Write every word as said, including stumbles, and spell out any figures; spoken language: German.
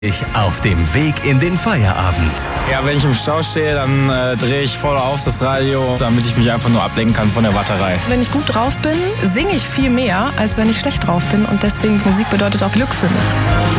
Ich auf dem Weg in den Feierabend. Ja, wenn ich im Stau stehe, dann äh, drehe ich voll auf das Radio, damit ich mich einfach nur ablenken kann von der Warterei. Wenn ich gut drauf bin, singe ich viel mehr, als wenn ich schlecht drauf bin. Und deswegen, Musik bedeutet auch Glück für mich.